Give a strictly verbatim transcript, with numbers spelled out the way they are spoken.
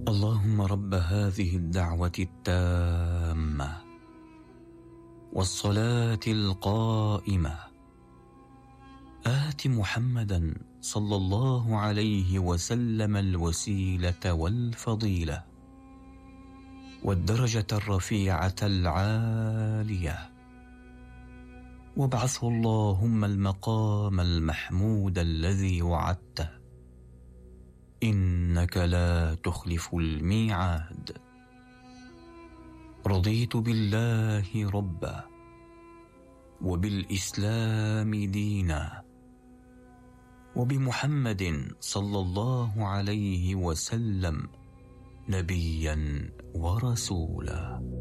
اللهم رب هذه الدعوة التامة والصلاة القائمة آت محمدا صلى الله عليه وسلم الوسيلة والفضيلة والدرجة الرفيعة العالية، وابعثه اللهم المقام المحمود الذي وعدته، إنك لا تخلف الميعاد. رضيت بالله ربا وبالإسلام دينا وبمحمد صلى الله عليه وسلم نبيا ورسولا.